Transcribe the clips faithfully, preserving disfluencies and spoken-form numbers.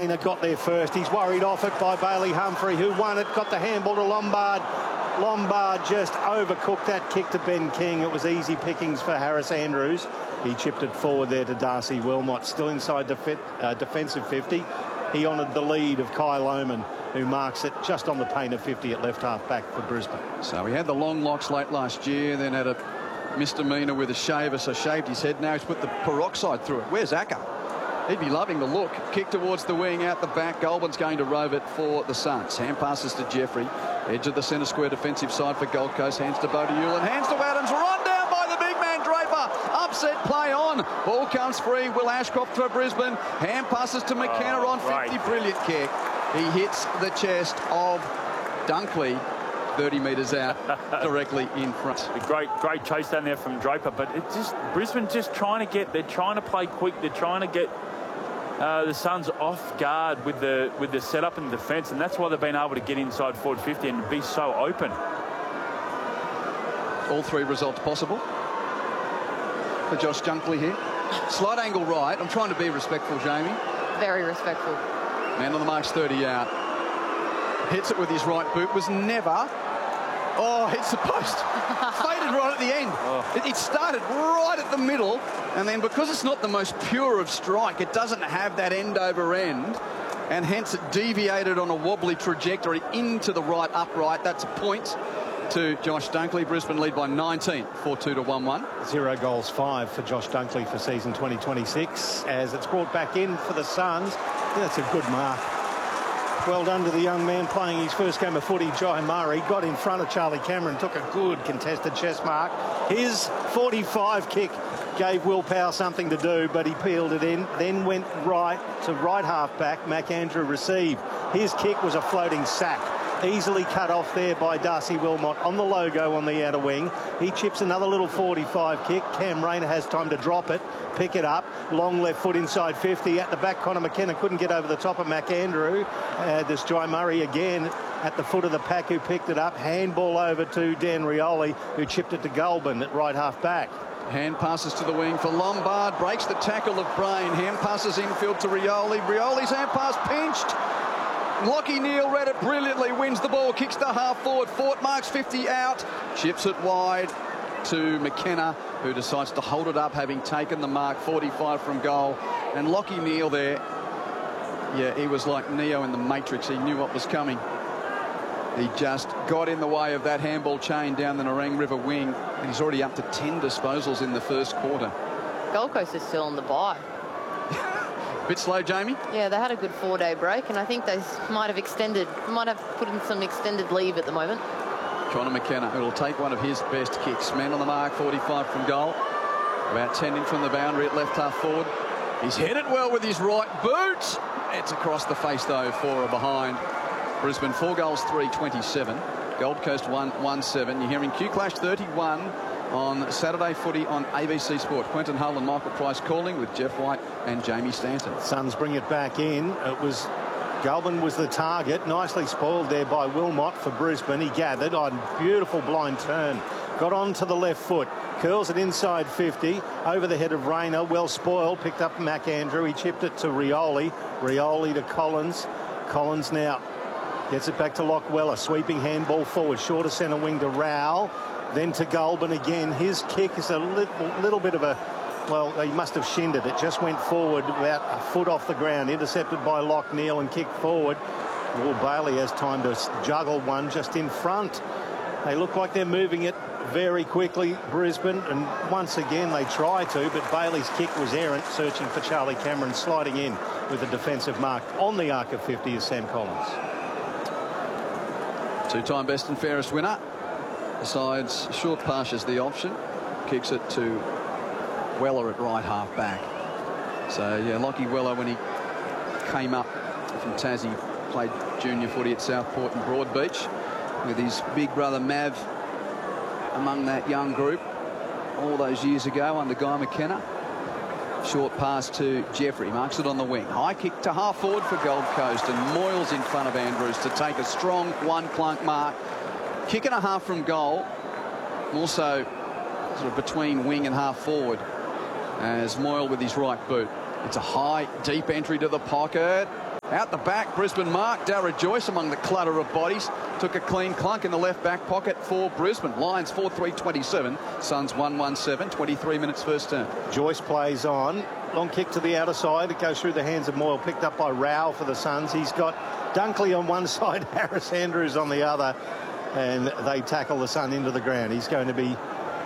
Rayner got there first. He's worried off it by Bailey Humphrey, who won it, got the handball to Lombard. Lombard just overcooked that kick to Ben King. It was easy pickings for Harris Andrews. He chipped it forward there to Darcy Wilmot, still inside the fit, uh, defensive fifty. He honoured the lead of Kai Lohman, who marks it just on the paint of fifty at left half back for Brisbane. So he had the long locks late last year, then had a misdemeanor with a shaver, so shaved his head. Now he's put the peroxide through it. Where's Acker? He'd be loving the look. Kick towards the wing, out the back. Goulburn's going to rove it for the Suns. Hand passes to Jeffrey. Edge of the centre square defensive side for Gold Coast. Hands to Bodie Hewlin. Hands to Adams. Run down by the big man Draper. Upset play on. Ball comes free. Will Ashcroft for Brisbane. Hand passes to McKenna oh, on fifty. Right. Brilliant kick. He hits the chest of Dunkley. thirty metres out, directly in front. A great, great chase down there from Draper, but it just Brisbane just trying to get. They're trying to play quick. They're trying to get uh, the Suns off guard with the with the setup and defence, and that's why they've been able to get inside forward fifty and be so open. All three results possible for Josh Dunkley here. Slight angle right. I'm trying to be respectful, Jamie. Very respectful. Man on the mark's thirty out. Hits it with his right boot. Was never. Oh, hits the post. Faded right at the end. Oh. It, it started right at the middle, and then because it's not the most pure of strike, it doesn't have that end over end, and hence it deviated on a wobbly trajectory into the right upright. That's a point to Josh Dunkley. Brisbane lead by nineteen, four two to one one. Zero goals, five for Josh Dunkley for season twenty twenty-six. As it's brought back in for the Suns, that's a good mark. Well done to the young man playing his first game of footy, Jai Murray. Got in front of Charlie Cameron, took a good contested chest mark. His forty-five kick gave Will Powell something to do, but he peeled it in, then went right to right half back. McAndrew received. His kick was a floating sack. Easily cut off there by Darcy Wilmot on the logo on the outer wing. He chips another little forty-five kick. Cam Rayner has time to drop it, pick it up. Long left foot inside fifty. At the back, Connor McKenna couldn't get over the top of McAndrew. Uh, this Jai Murray again at the foot of the pack who picked it up. Handball over to Dan Rioli, who chipped it to Goulburn at right half back. Hand passes to the wing for Lombard. Breaks the tackle of Brain. Hand passes infield to Rioli. Rioli's hand pass pinched. Lockie Neal read it brilliantly, wins the ball, kicks to half forward. Fort marks fifty out, chips it wide to McKenna, who decides to hold it up, having taken the mark, forty-five from goal. And Lockie Neal there, yeah, he was like Neo in the Matrix. He knew what was coming. He just got in the way of that handball chain down the Nerang River wing, and he's already up to ten disposals in the first quarter. Gold Coast is still on the bye. Bit slow, Jamie? Yeah, they had a good four-day break, and I think they might have extended, might have put in some extended leave at the moment. Connor McKenna, who will take one of his best kicks. Man on the mark, forty-five from goal. About ten in from the boundary at left half forward. He's hit it well with his right boot. It's across the face, though, four are behind. Brisbane, four goals, three, twenty-seven. Gold Coast, one, one, seven. You're hearing Q Clash thirty-one on Saturday footy on A B C Sport. Quentin Hull and Michael Price calling with Jeff White and Jamie Stanton. Suns bring it back in. It was Goulburn was the target. Nicely spoiled there by Wilmot for Brisbane. He gathered on beautiful blind turn. Got on to the left foot. Curls it inside fifty. Over the head of Rayner. Well spoiled. Picked up McAndrew. He chipped it to Rioli. Rioli to Collins. Collins now gets it back to Lockweller. Sweeping handball forward. Shorter centre wing to Rowell. Then to Goulburn again. His kick is a little, little bit of a, well, he must have shinned it. It just went forward about a foot off the ground. Intercepted by Lock Neal and kicked forward. Will Bailey has time to juggle one just in front. They look like they're moving it very quickly, Brisbane, and once again they try to, but Bailey's kick was errant, searching for Charlie Cameron, sliding in with a defensive mark on the arc of fifty is Sam Collins. Two-time best and fairest winner. Decides short pass is the option. Kicks it to Weller at right half back. So, yeah, Lockie Weller, when he came up from Tassie, played junior footy at Southport and Broadbeach with his big brother Mav among that young group all those years ago under Guy McKenna. Short pass to Jeffrey, marks it on the wing. High kick to half forward for Gold Coast, and Moyles in front of Andrews to take a strong one clunk mark. Kick and a half from goal, also sort of between wing and half forward as Moyle with his right boot. It's a high, deep entry to the pocket. Out the back, Brisbane mark. Darragh Joyce among the clutter of bodies. Took a clean clunk in the left back pocket for Brisbane. Lions four three twenty-seven. Suns one one seven. twenty-three minutes first term. Joyce plays on. Long kick to the outer side. It goes through the hands of Moyle. Picked up by Rao for the Suns. He's got Dunkley on one side, Harris Andrews on the other. And they tackle the Sun into the ground. He's going to be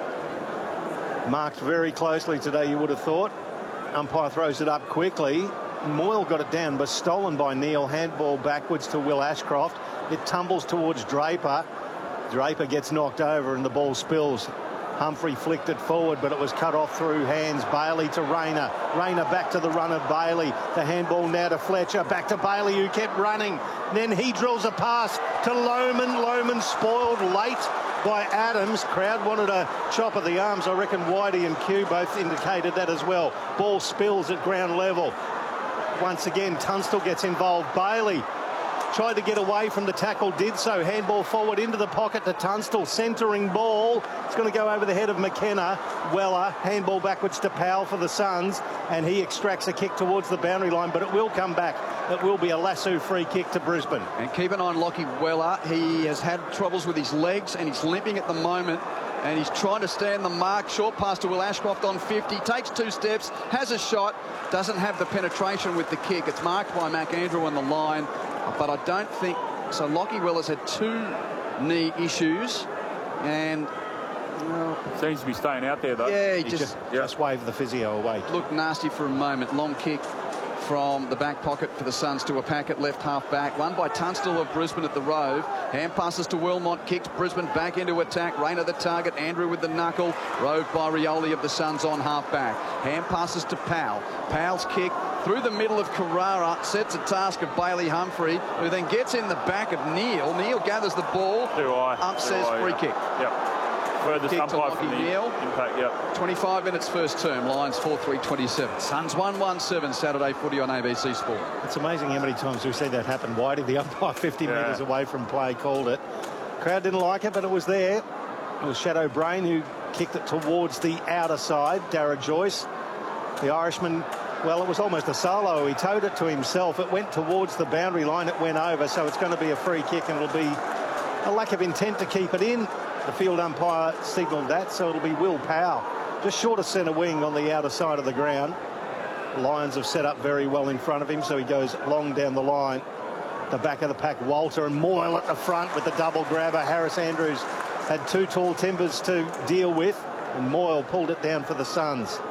marked very closely today, you would have thought. Umpire throws it up quickly. Moyle got it down, but stolen by Neil. Handball backwards to Will Ashcroft. It tumbles towards Draper. Draper gets knocked over and the ball spills. Humphrey flicked it forward, but it was cut off through hands. Bailey to Rayner. Rayner back to the run of Bailey. The handball now to Fletcher. Back to Bailey, who kept running. Then he drills a pass to Lohman. Lohman spoiled late by Adams. Crowd wanted a chop of the arms. I reckon Whitey and Q both indicated that as well. Ball spills at ground level. Once again, Tunstall gets involved. Bailey tried to get away from the tackle, did so. Handball forward into the pocket to Tunstall. Centering ball. It's going to go over the head of McKenna. Weller, handball backwards to Powell for the Suns, and he extracts a kick towards the boundary line, but it will come back. It will be a lasso free kick to Brisbane. And keep an eye on Lockie Weller. He has had troubles with his legs and he's limping at the moment. And he's trying to stand the mark. Short pass to Will Ashcroft on fifty. Takes two steps. Has a shot. Doesn't have the penetration with the kick. It's marked by Mac Andrew on the line. But I don't think... So Lockie Weller's had two knee issues. And... Well, seems to be staying out there, though. Yeah, he, he just... just, yeah. just waved the physio away. Looked nasty for a moment. Long kick from the back pocket for the Suns to a packet left half back. Won by Tunstall of Brisbane at the Rove. Hand passes to Wilmot. Kicks Brisbane back into attack. Rayner the target. Andrew with the knuckle. Rove by Rioli of the Suns on half back. Hand passes to Powell. Powell's kick through the middle of Carrara. Sets a task of Bailey Humphrey, who then gets in the back of Neil. Neil gathers the ball. Do I. Up says free kick. Yep. Furthest umpire from the Neil. impact, yep. twenty-five minutes first term. Lions four three twenty-seven. Suns one one seven. Saturday footy on A B C Sport. It's amazing how many times we've seen that happen. Whitey, the umpire fifty yeah. metres away from play, called it. Crowd didn't like it, but it was there. It was Shadow Brain who kicked it towards the outer side. Darragh Joyce, the Irishman, well, it was almost a solo. He towed it to himself. It went towards the boundary line. It went over, so it's going to be a free kick, and it'll be a lack of intent to keep it in. The field umpire signalled that, so it'll be Will Powell, just short of centre wing on the outer side of the ground. The Lions have set up very well in front of him, so he goes long down the line. The back of the pack, Walter and Moyle at the front with the double grabber. Harris Andrews had two tall timbers to deal with, and Moyle pulled it down for the Suns.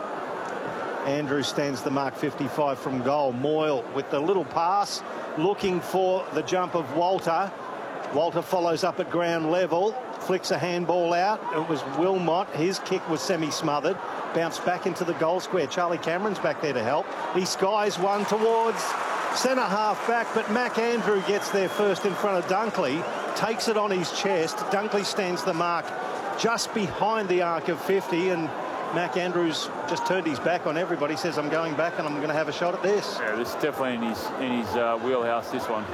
Andrews stands the mark fifty-five from goal. Moyle with the little pass, looking for the jump of Walter. Walter follows up at ground level, flicks a handball out. It was Wilmot. His kick was semi-smothered. Bounced back into the goal square. Charlie Cameron's back there to help. He skies one towards centre half back, but Mac Andrew gets there first in front of Dunkley. Takes it on his chest. Dunkley stands the mark just behind the arc of fifty, and Mac Andrews just turned his back on everybody. Says, I'm going back and I'm going to have a shot at this. Yeah, this is definitely in his, in his uh, wheelhouse, this one.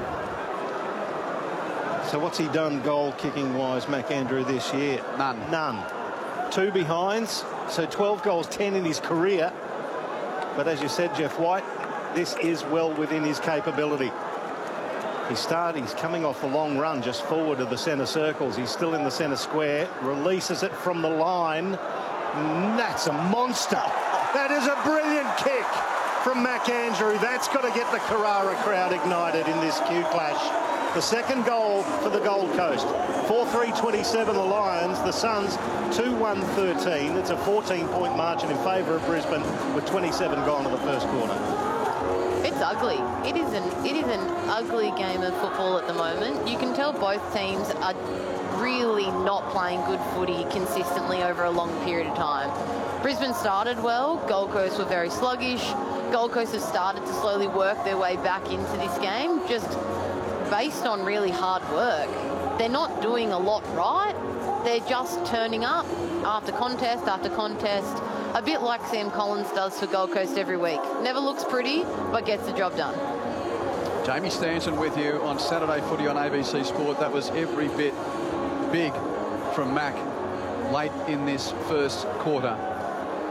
So what's he done goal kicking wise, Mac Andrew, this year? None. None. Two behinds, so twelve goals, ten in his career. But as you said, Jeff White, this is well within his capability. He started, he's coming off a long run just forward of the centre circles. He's still in the centre square, releases it from the line. That's a monster. That is a brilliant kick from Mac Andrew. That's got to get the Carrara crowd ignited in this Q clash. The second goal for the Gold Coast. four three twenty-seven the Lions. The Suns two one thirteen. It's a fourteen point margin in favour of Brisbane with twenty-seven gone in the first quarter. It's ugly. It is an it is an ugly game of football at the moment. You can tell both teams are really not playing good footy consistently over a long period of time. Brisbane started well. Gold Coast were very sluggish. Gold Coast have started to slowly work their way back into this game, just based on really hard work. They're not doing a lot right. They're just turning up after contest after contest, a bit like Sam Collins does for Gold Coast every week. Never looks pretty, but gets the job done. Jamie Stanton with you on Saturday footy on A B C Sport. That was every bit big from Mac late in this first quarter.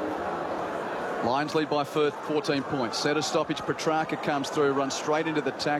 Lions lead by fourteen points. Set a stoppage. Petrarca comes through, runs straight into the tackle.